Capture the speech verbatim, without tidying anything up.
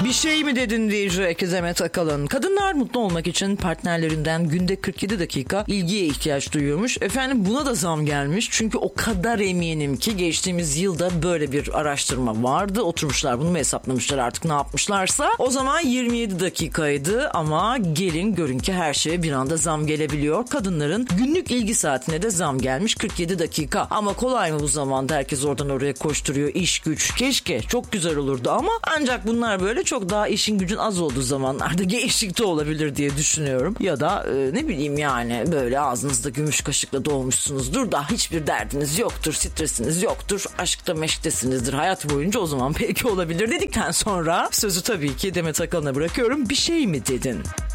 Bir şey mi dedin diyecek Demet Akalın. Kadınlar mutlu olmak için partnerlerinden günde kırk yedi dakika ilgiye ihtiyaç duyuyormuş. Efendim buna da zam gelmiş. Çünkü o kadar eminim ki geçtiğimiz yılda böyle bir araştırma vardı. Oturmuşlar bunu mu hesaplamışlar artık ne yapmışlarsa. O zaman yirmi yedi dakikaydı ama gelin görün ki her şeye bir anda zam gelebiliyor. Kadınların günlük ilgi saatine de zam gelmiş kırk yedi dakika. Ama kolay mı bu zamanda, herkes oradan oraya koşturuyor, iş güç. Keşke çok güzel olurdu ama ancak bunlar böyle çok daha işin gücün az olduğu zamanlarda gençlik de olabilir diye düşünüyorum. Ya da e, ne bileyim yani böyle ağzınızda gümüş kaşıkla doğmuşsunuzdur da hiçbir derdiniz yoktur, stresiniz yoktur, aşkta meşktesinizdir hayat boyunca, o zaman belki olabilir dedikten sonra sözü tabii ki Demet Akalın'a bırakıyorum. Bir şey mi dedin?